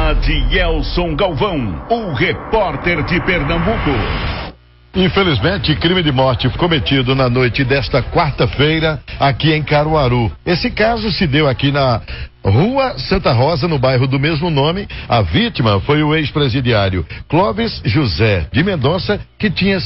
de Elson Galvão, o repórter de Pernambuco. Infelizmente, crime de morte cometido na noite desta quarta-feira aqui em Caruaru. Esse caso se deu aqui na Rua Santa Rosa, no bairro do mesmo nome. A vítima foi o ex-presidiário Clóvis José de Mendonça, que tinha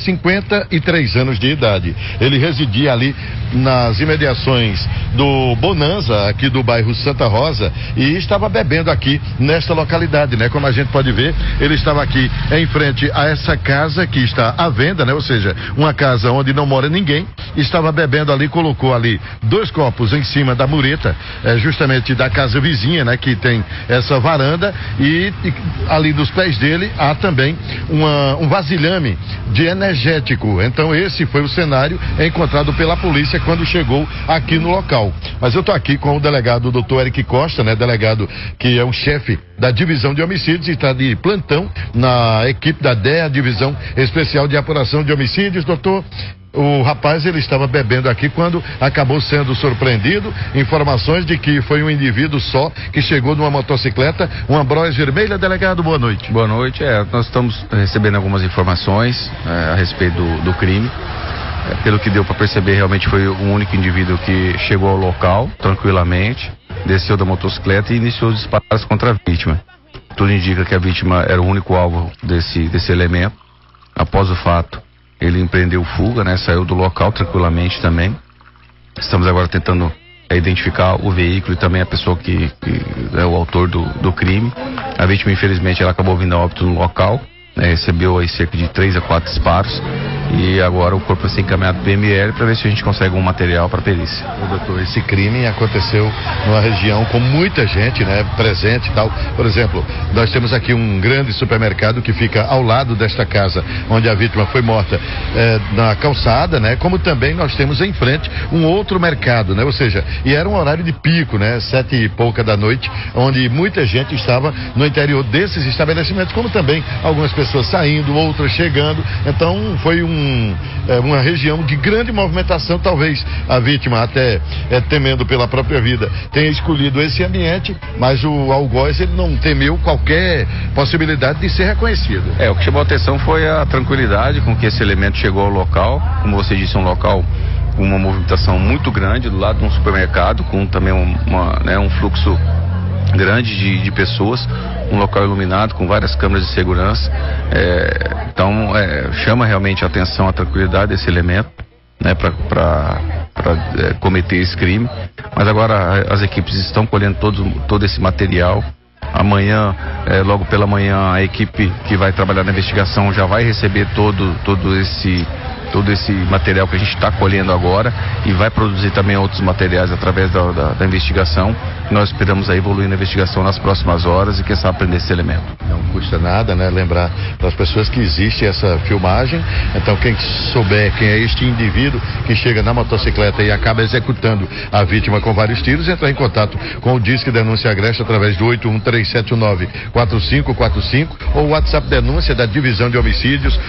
53 anos de idade. Ele residia ali nas imediações do Bonanza, aqui do bairro Santa Rosa, e estava bebendo aqui nesta localidade, né? Como a gente pode ver, ele estava aqui em frente a essa casa que está à venda, né? Ou seja, uma casa onde não mora ninguém. Estava bebendo ali, colocou ali 2 copos em cima da mureta, justamente da casa vizinha, né? Que tem essa varanda, e ali dos pés dele há também um vasilhame de energético. Então esse foi o cenário encontrado pela polícia quando chegou aqui no local. Mas eu tô aqui com o delegado Dr. Eric Costa, né? Delegado que é o chefe da divisão de homicídios e está de plantão na equipe da DEA, Divisão Especial de Apuração de Homicídios. Doutor, o rapaz, ele estava bebendo aqui quando acabou sendo surpreendido. Informações de que foi um indivíduo só que chegou numa motocicleta, uma Bros vermelha. Delegado, boa noite. Boa noite. Nós estamos recebendo algumas informações a respeito do crime. Pelo que deu para perceber, realmente foi o único indivíduo que chegou ao local tranquilamente, desceu da motocicleta e iniciou os disparos contra a vítima. Tudo indica que a vítima era o único alvo desse elemento. Após o fato, ele empreendeu fuga, né? Saiu do local tranquilamente também. Estamos agora tentando identificar o veículo e também a pessoa que é o autor do crime. A vítima, infelizmente, ela acabou vindo a óbito no local, né? Recebeu aí cerca de 3 a 4 disparos. E agora o corpo vai ser encaminhado para o ML para ver se a gente consegue um material para perícia. Doutor, esse crime aconteceu numa região com muita gente, né, presente e tal. Por exemplo, nós temos aqui um grande supermercado que fica ao lado desta casa onde a vítima foi morta, na calçada, né? Como também nós temos em frente um outro mercado, né? Ou seja, e era um horário de pico, né? 7 e pouca da noite, onde muita gente estava no interior desses estabelecimentos, como também algumas pessoas saindo, outras chegando. Então foi uma região de grande movimentação. Talvez a vítima, até temendo pela própria vida, tenha escolhido esse ambiente, mas o algoz, ele não temeu qualquer possibilidade de ser reconhecido. O que chamou a atenção foi a tranquilidade com que esse elemento chegou ao local. Como você disse, um local com uma movimentação muito grande, do lado de um supermercado, com também um fluxo grande de pessoas, um local iluminado com várias câmeras de segurança. Então chama realmente a atenção a tranquilidade desse elemento, né, para cometer esse crime. Mas agora as equipes estão colhendo todo esse material. Amanhã, logo pela manhã, a equipe que vai trabalhar na investigação já vai receber todo esse material que a gente está colhendo agora, e vai produzir também outros materiais através da investigação. Nós esperamos aí evoluir na investigação nas próximas horas e quem sabe prender esse elemento. Não custa nada, né? Lembrar para as pessoas que existe essa filmagem. Então quem souber quem é este indivíduo que chega na motocicleta e acaba executando a vítima com vários tiros, entrar em contato com o Disque Denúncia Agreste através do 813794545 ou o WhatsApp denúncia da Divisão de Homicídios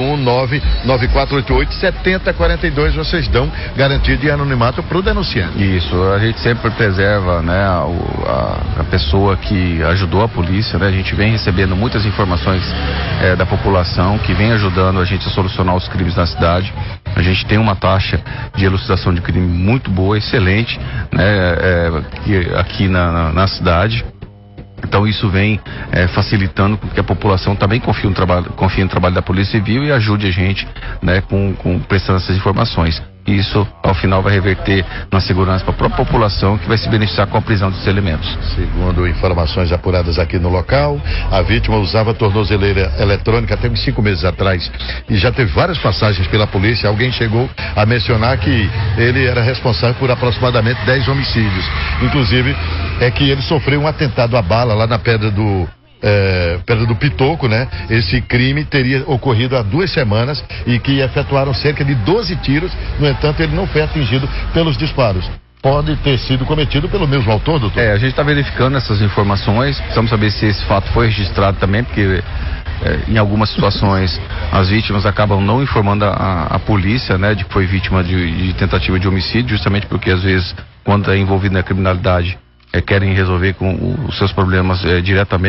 81994887042. Vocês dão garantia de anonimato pro denunciante. Isso, a gente sempre preserva, né, a pessoa que ajudou a polícia, né? A gente vem recebendo muitas informações da população que vem ajudando a gente a solucionar os crimes na cidade. A gente tem uma taxa de elucidação de crime muito boa, excelente, né, aqui na cidade. Então isso vem facilitando porque a população também confia no trabalho da Polícia Civil e ajude a gente, né, com prestando essas informações. Isso, ao final, vai reverter na segurança para a própria população, que vai se beneficiar com a prisão desses elementos. Segundo informações apuradas aqui no local, a vítima usava tornozeleira eletrônica até uns 5 meses atrás e já teve várias passagens pela polícia. Alguém chegou a mencionar que ele era responsável por aproximadamente 10 homicídios. Inclusive, que ele sofreu um atentado à bala lá na Pedra do Pitoco, né? Esse crime teria ocorrido há 2 semanas e que efetuaram cerca de 12 tiros. No entanto, ele não foi atingido pelos disparos. Pode ter sido cometido pelo mesmo autor, doutor? A gente está verificando essas informações. Precisamos saber se esse fato foi registrado também, porque em algumas situações as vítimas acabam não informando a polícia, né, de que foi vítima de tentativa de homicídio, justamente porque às vezes, quando é envolvido na criminalidade, querem resolver com os seus problemas diretamente